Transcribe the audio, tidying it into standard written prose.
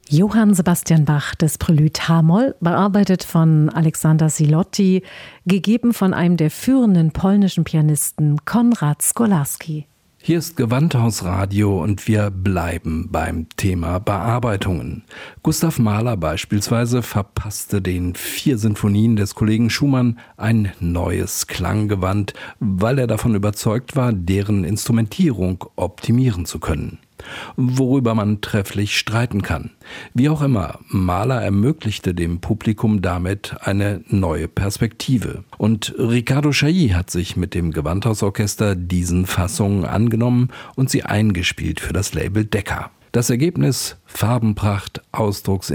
Johann Sebastian Bach, das Prelude H-Moll, bearbeitet von Alexander Silotti, gegeben von einem der führenden polnischen Pianisten Konrad Skolarski. Hier ist Gewandhausradio und wir bleiben beim Thema Bearbeitungen. Gustav Mahler beispielsweise verpasste den 4 Sinfonien des Kollegen Schumann ein neues Klanggewand, weil er davon überzeugt war, deren Instrumentierung optimieren zu können. Worüber man trefflich streiten kann. Wie auch immer, Mahler ermöglichte dem Publikum damit eine neue Perspektive. Und Riccardo Chailly hat sich mit dem Gewandhausorchester diesen Fassungen angenommen und sie eingespielt für das Label Decca. Das Ergebnis: Farbenpracht,